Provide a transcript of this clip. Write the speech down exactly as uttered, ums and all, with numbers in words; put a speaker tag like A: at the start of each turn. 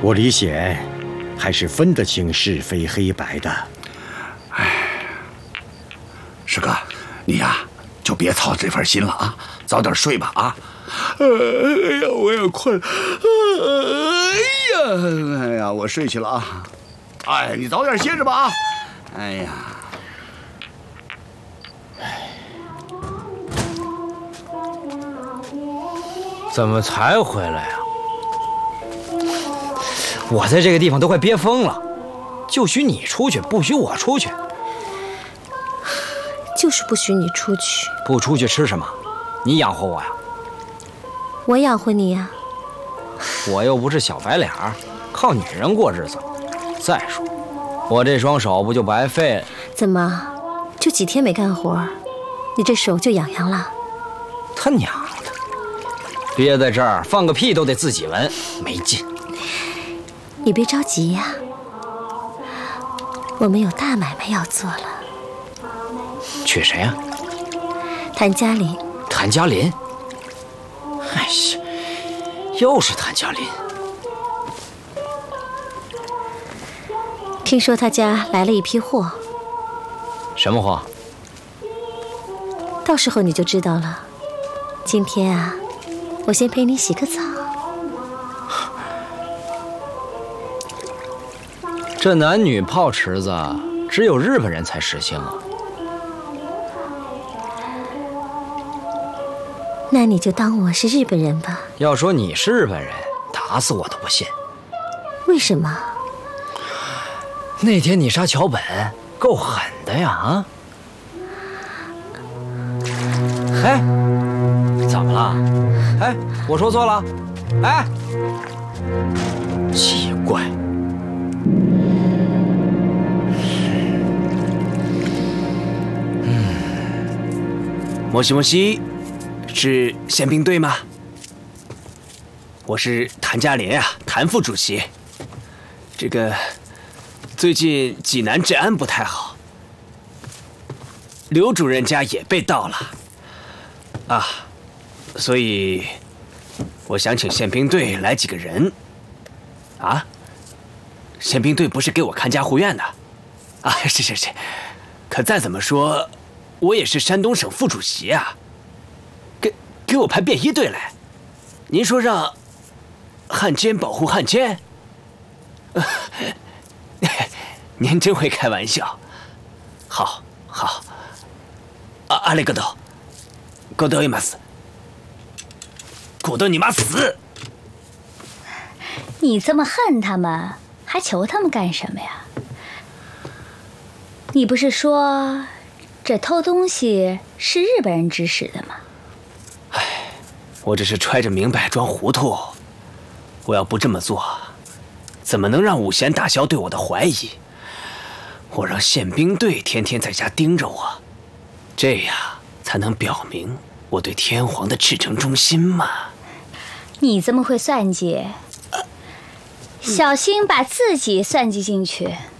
A: 我李显还是分得清是非黑白的。
B: 哎，师哥，你呀就别操这份心了啊，早点睡吧啊。哎呀，我也困。哎呀，哎呀，我睡去了啊。哎，你早点歇着吧啊。哎呀，
C: 怎么才回来呀？我在这个地方都快憋疯了，就许你出去，不许我出去。
D: 就是不许你出去。
C: 不出去吃什么？你养活我呀？
D: 我养活你呀。
C: 我又不是小白脸儿，靠女人过日子。再说，我这双手不就白费了？
D: 怎么，就几天没干活，你这手就痒痒了？
C: 他娘的！憋在这儿放个屁都得自己闻，没劲。
D: 你别着急呀，我们有大买卖要做了。
C: 娶谁呀？
D: 谭嘉林。
C: 谭嘉林？哎呀，又是谭嘉林。
D: 听说他家来了一批货。
C: 什么货？
D: 到时候你就知道了。今天啊，我先陪你洗个澡。
C: 这男女泡池子只有日本人才实行啊。
D: 那你就当我是日本人吧。
C: 要说你是日本人，打死我都不信。
D: 为什么？
C: 那天你杀桥本够狠的呀啊！哎，怎么了？哎，我说错了？哎，奇怪。
E: 嗯，莫西莫西，是宪兵队吗？我是谭嘉林啊，谭副主席。这个最近济南治安不太好，刘主任家也被盗了啊，所以我想请宪兵队来几个人。啊，宪兵队不是给我看家护院的啊？是是是，可再怎么说，我也是山东省副主席啊，给给我派便衣队来，您说让汉奸保护汉奸？您真会开玩笑。好，好。啊，阿里戈多，戈多伊马斯，戈多你妈死！
F: 你这么恨他们，还求他们干什么呀？你不是说这偷东西是日本人指使的吗？
E: 唉，我只是揣着明白装糊涂。我要不这么做，怎么能让五贤大校对我的怀疑？我让宪兵队天天在家盯着我，这样才能表明我对天皇的赤诚忠心嘛。
F: 你这么会算计，小心把自己算计进去。